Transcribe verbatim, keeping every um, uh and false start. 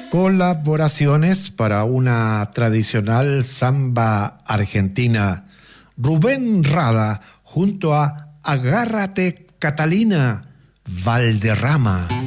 Colaboraciones para una tradicional samba argentina. Rubén Rada junto a Agárrate Catalina, Valderrama.